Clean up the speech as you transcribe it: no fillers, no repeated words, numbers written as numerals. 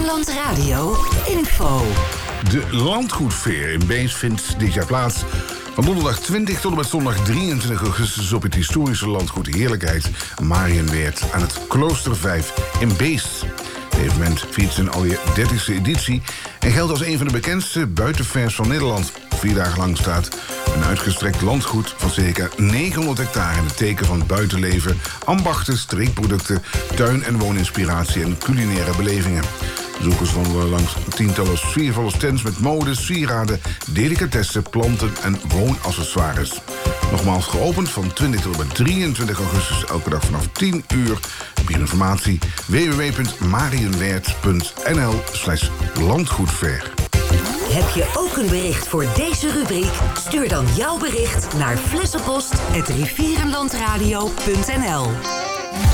Rivierenland Radio info. De Landgoedveer in Bees vindt dit jaar plaats van donderdag 20 tot en met zondag 23 augustus op het historische landgoed Heerlijkheid Mariënweerd aan het Klooster 5 in Beest. Het evenement viert zijn alweer 30e editie en geldt als een van de bekendste buitenfairs van Nederland. 4 dagen lang staat een uitgestrekt landgoed van circa 900 hectare in het teken van buitenleven, ambachten, streekproducten, tuin- en wooninspiratie en culinaire belevingen. Bezoekers wandelen langs tientallen sfeervolle stands met mode, sieraden, delicatessen, planten en woonaccessoires. Nogmaals geopend van 20 tot en met 23 augustus, elke dag vanaf 10 uur. Meer informatie www.mariënweerd.nl/landgoedver. Heb je ook een bericht voor deze rubriek? Stuur dan jouw bericht naar flessenpost@rivierenlandradio.nl.